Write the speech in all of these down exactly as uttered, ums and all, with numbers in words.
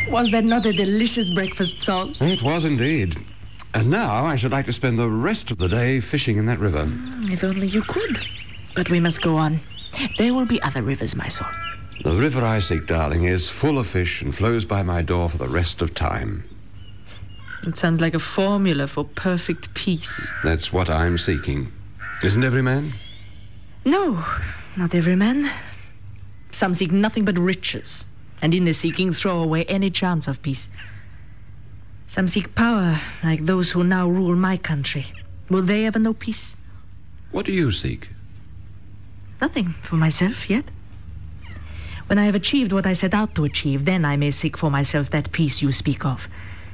Was that not a delicious breakfast, Sol? It was indeed. And now I should like to spend the rest of the day fishing in that river. Mm, if only you could. But we must go on. There will be other rivers, my Sol. The river I seek, darling, is full of fish and flows by my door for the rest of time. It sounds like a formula for perfect peace. That's what I'm seeking. Isn't every man? No, not every man. Some seek nothing but riches, and in the seeking throw away any chance of peace. Some seek power, like those who now rule my country. Will they ever know peace? What do you seek? Nothing for myself yet. When I have achieved what I set out to achieve, then I may seek for myself that peace you speak of.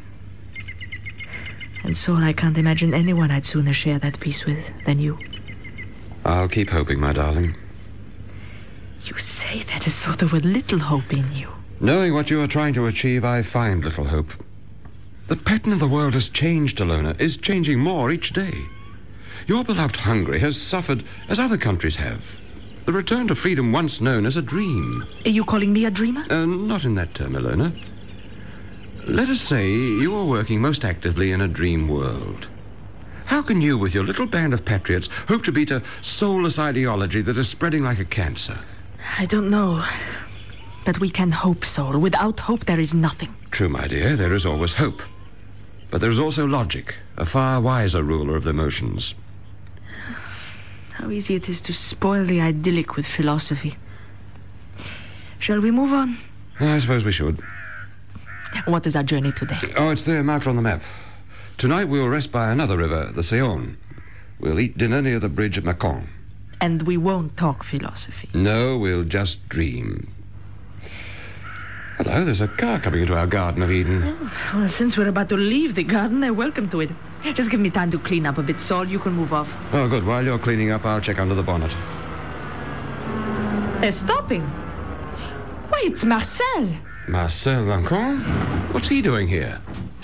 And so I can't imagine anyone I'd sooner share that peace with than you. I'll keep hoping, my darling. You say that as though there were little hope in you. Knowing what you are trying to achieve, I find little hope. The pattern of the world has changed, Ilona, is changing more each day. Your beloved Hungary has suffered as other countries have. The return to freedom once known as a dream. Are you calling me a dreamer? Uh, not in that term, Ilona. Let us say you are working most actively in a dream world. How can you, with your little band of patriots, hope to beat a soulless ideology that is spreading like a cancer? I don't know. But we can hope, Sol. Without hope, there is nothing. True, my dear, there is always hope. But there is also logic, a far wiser ruler of the emotions. How easy it is to spoil the idyllic with philosophy. Shall we move on? I suppose we should. What is our journey today? Oh, it's there, marked on the map. Tonight we'll rest by another river, the Saône. We'll eat dinner near the bridge at Mâcon. And we won't talk philosophy. No, we'll just dream. Hello, there's a car coming into our Garden of Eden. Oh, well, since we're about to leave the garden, they're welcome to it. Just give me time to clean up a bit, Sol. You can move off. Oh, good. While you're cleaning up, I'll check under the bonnet. They're stopping. Why, it's Marcel. Marcel Lancon? What's he doing here?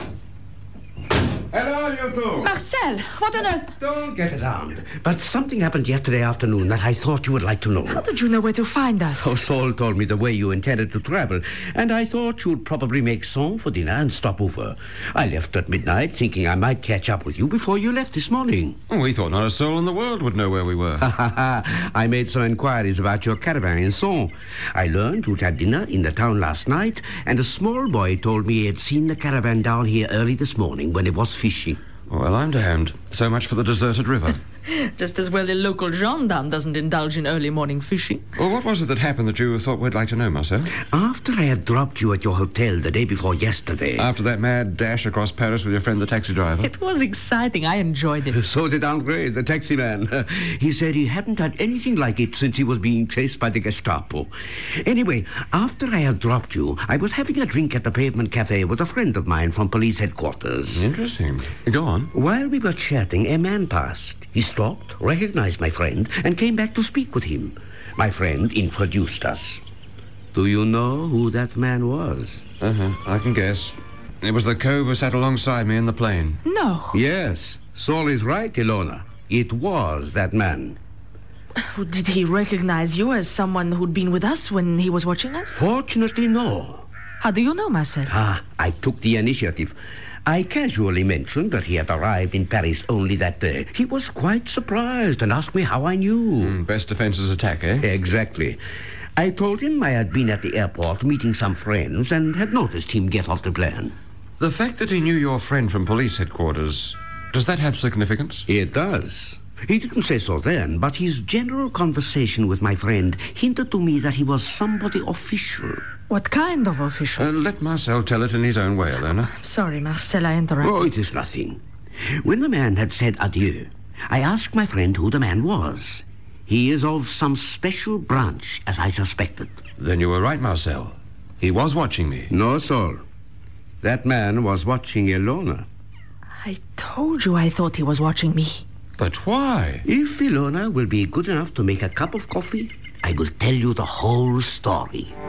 Hello, you two. Marcel, what on earth? Don't get alarmed. But something happened yesterday afternoon that I thought you would like to know. How did you know where to find us? Oh, Saul told me the way you intended to travel, and I thought you'd probably make Saône for dinner and stop over. I left at midnight, thinking I might catch up with you before you left this morning. Oh, we thought not a soul in the world would know where we were. Ha ha ha. I made some inquiries about your caravan in Saône. I learned you'd had dinner in the town last night, and a small boy told me he had seen the caravan down here early this morning when it was fishing. Well, I'm damned. So much for the deserted river. Just as well the local gendarme doesn't indulge in early morning fishing. Well, what was it that happened that you thought we'd like to know, Marcel? After I had dropped you at your hotel the day before yesterday... After that mad dash across Paris with your friend the taxi driver? It was exciting. I enjoyed it. So did André, the taxi man. He said he hadn't had anything like it since he was being chased by the Gestapo. Anyway, after I had dropped you, I was having a drink at the Pavement Cafe with a friend of mine from police headquarters. Interesting. Go on. While we were chatting, a man passed. He stopped, recognized my friend, and came back to speak with him. My friend introduced us. Do you know who that man was? Uh-huh, I can guess. It was the cove who sat alongside me in the plane. No. Yes, Saul is right, Ilona. It was that man. Did he recognize you as someone who'd been with us when he was watching us? Fortunately, no. How do you know, Marcel? Ah, I took the initiative. I casually mentioned that he had arrived in Paris only that day. He was quite surprised and asked me how I knew. Mm, best defense is attack, eh? Exactly. I told him I had been at the airport meeting some friends and had noticed him get off the plane. The fact that he knew your friend from police headquarters, does that have significance? It does. He didn't say so then, but his general conversation with my friend hinted to me that he was somebody official. What kind of official? Uh, let Marcel tell it in his own way, Elena. Sorry, Marcel, I interrupted. Oh, it is nothing. When the man had said adieu, I asked my friend who the man was. He is of some special branch, as I suspected. Then you were right, Marcel. He was watching me. No, Saul. That man was watching Ilona. I told you I thought he was watching me. But why? If Ilona will be good enough to make a cup of coffee, I will tell you the whole story.